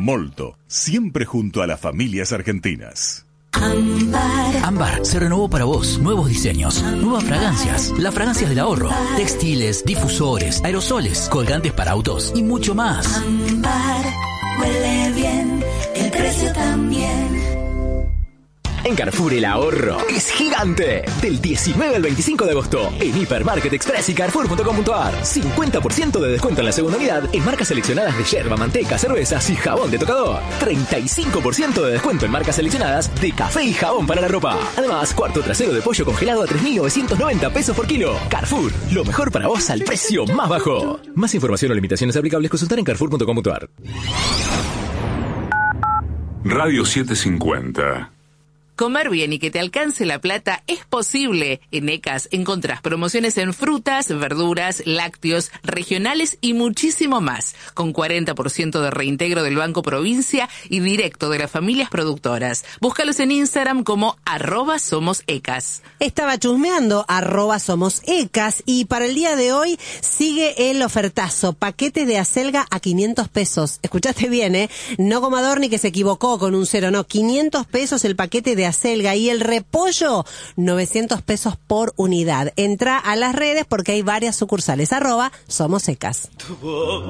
Molto, siempre junto a las familias argentinas. Ámbar se renovó para vos. Nuevos diseños, nuevas fragancias, las fragancias del ahorro, textiles, difusores, aerosoles, colgantes para autos y mucho más. Ámbar huele bien, el precio también. En Carrefour el ahorro es gigante. Del 19 al 25 de agosto en Hipermarket Express y Carrefour.com.ar. 50% de descuento en la segunda unidad en marcas seleccionadas de yerba, manteca, cervezas y jabón de tocador. 35% de descuento en marcas seleccionadas de café y jabón para la ropa. Además, cuarto trasero de pollo congelado a 3.990 pesos por kilo. Carrefour, lo mejor para vos al precio más bajo. Más información o limitaciones aplicables consultar en Carrefour.com.ar. Radio 750. Comer bien y que te alcance la plata es posible. En ECAS encontrás promociones en frutas, verduras, lácteos, regionales y muchísimo más. Con 40% de reintegro del Banco Provincia y directo de las familias productoras. Búscalos en Instagram como @somosecas. Estaba chusmeando @somosecas y para el día de hoy sigue el ofertazo. Paquete de acelga a 500 pesos. Escuchaste bien, No como Adorni que se equivocó con un cero, no. 500 pesos el paquete de acelga y el repollo 900 pesos por unidad. Entra a las redes porque hay varias sucursales @somosecas.